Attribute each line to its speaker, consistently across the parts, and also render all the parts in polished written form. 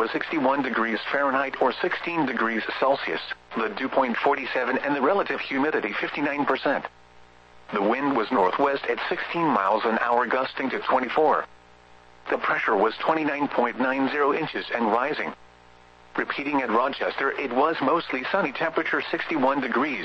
Speaker 1: was 61 degrees Fahrenheit or 16 degrees Celsius, the dew point 47 and the relative humidity 59%. The wind was northwest at 16 miles an hour gusting to 24. The pressure was 29.90 inches and rising. Repeating at Rochester, it was mostly sunny, temperature 61 degrees.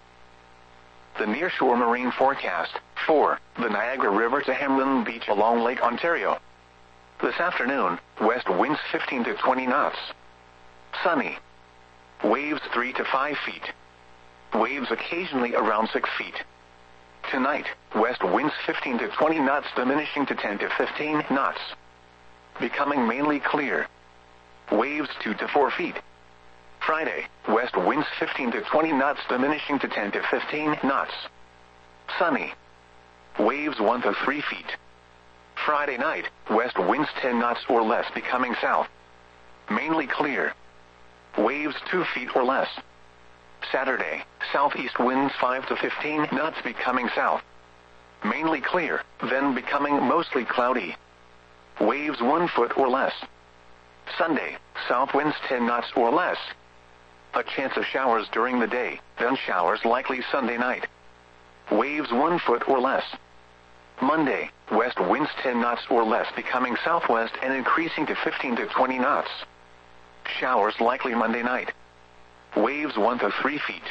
Speaker 1: The nearshore marine forecast. 4. The Niagara River to Hamlin Beach along Lake Ontario. This afternoon, west winds 15 to 20 knots. Sunny. Waves 3 to 5 feet. Waves occasionally around 6 feet. Tonight, west winds 15 to 20 knots diminishing to 10 to 15 knots. Becoming mainly clear. Waves 2 to 4 feet. Friday, west winds 15 to 20 knots diminishing to 10 to 15 knots. Sunny. Waves 1 to 3 feet. Friday night, west winds 10 knots or less becoming south. Mainly clear. Waves 2 feet or less. Saturday, southeast winds 5 to 15 knots becoming south. Mainly clear, then becoming mostly cloudy. Waves 1 foot or less. Sunday, south winds 10 knots or less. A chance of showers during the day, then showers likely Sunday night. Waves 1 foot or less. Monday, west winds 10 knots or less becoming southwest and increasing to 15 to 20 knots. Showers likely Monday night. Waves 1 to 3 feet.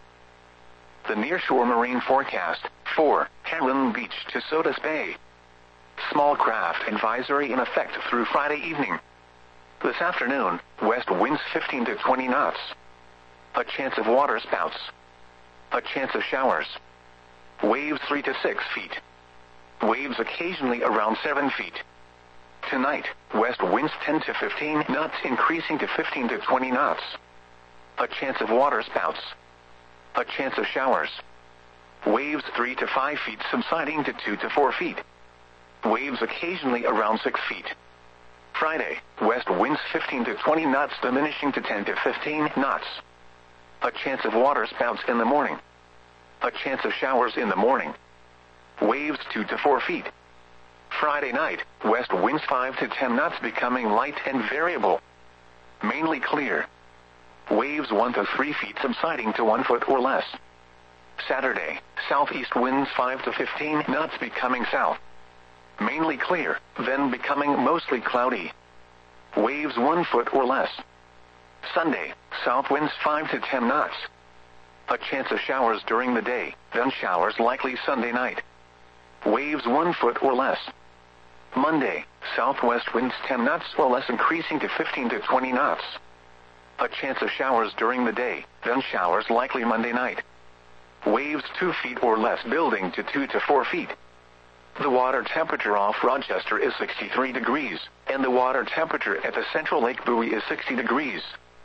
Speaker 1: The nearshore marine forecast. 4. Hamlin Beach to Sodus Bay. Small craft advisory in effect through Friday evening. This afternoon, west winds 15 to 20 knots. A chance of water spouts. A chance of showers. Waves 3 to 6 feet. Waves occasionally around 7 feet. Tonight, west winds 10 to 15 knots increasing to 15 to 20 knots. A chance of water spouts. A chance of showers. Waves 3 to 5 feet subsiding to 2 to 4 feet. Waves occasionally around 6 feet. Friday, west winds 15 to 20 knots diminishing to 10 to 15 knots. A chance of water spouts in the morning. A chance of showers in the morning. Waves 2 to 4 feet. Friday night, west winds 5 to 10 knots becoming light and variable. Mainly clear. Waves 1 to 3 feet subsiding to 1 foot or less. Saturday, southeast winds 5 to 15 knots becoming south. Mainly clear, then becoming mostly cloudy. Waves 1 foot or less. Sunday, south winds 5 to 10 knots. A chance of showers during the day, then showers likely Sunday night. Waves 1 foot or less. Monday, southwest winds 10 knots or less increasing to 15 to 20 knots. A chance of showers during the day, then showers likely Monday night. Waves 2 feet or less building to 2 to 4 feet. The water temperature off Rochester is 63 degrees, and the water temperature at the Central Lake buoy is 60 degrees.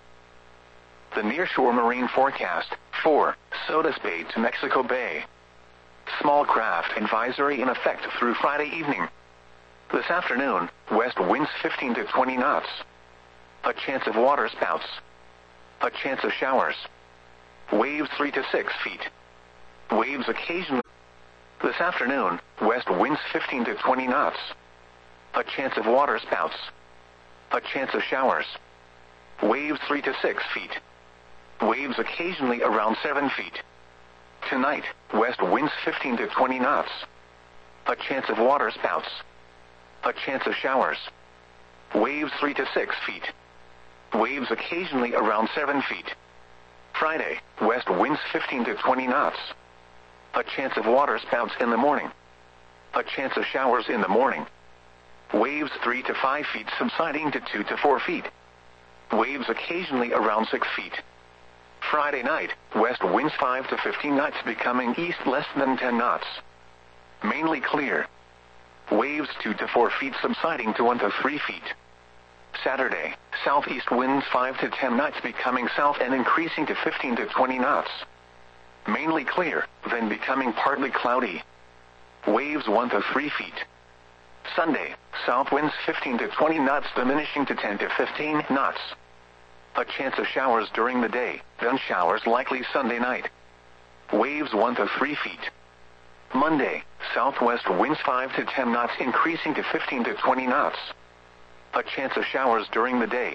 Speaker 1: The nearshore marine forecast. 4. Sodus Bay to Mexico Bay. Small craft advisory in effect through Friday evening. This afternoon, west winds 15 to 20 knots. A chance of water spouts. A chance of showers. Waves 3 to 6 feet. Waves occasionally. This afternoon, west winds 15 to 20 knots. A chance of water spouts. A chance of showers. Waves 3 to 6 feet. Waves occasionally around 7 feet. Tonight, west winds 15 to 20 knots. A chance of water spouts. A chance of showers. Waves 3 to 6 feet. Waves occasionally around 7 feet. Friday, west winds 15 to 20 knots. A chance of water spouts in the morning. A chance of showers in the morning. Waves 3 to 5 feet subsiding to 2 to 4 feet. Waves occasionally around 6 feet. Friday night, west winds 5 to 15 knots becoming east less than 10 knots. Mainly clear. Waves 2 to 4 feet subsiding to 1 to 3 feet. Saturday, southeast winds 5 to 10 knots becoming south and increasing to 15 to 20 knots. Mainly clear, then becoming partly cloudy. Waves 1 to 3 feet. Sunday, south winds 15 to 20 knots diminishing to 10 to 15 knots. A chance of showers during the day, then showers likely Sunday night. Waves 1 to 3 feet. Monday, southwest winds 5 to 10 knots increasing to 15 to 20 knots. A chance of showers during the day,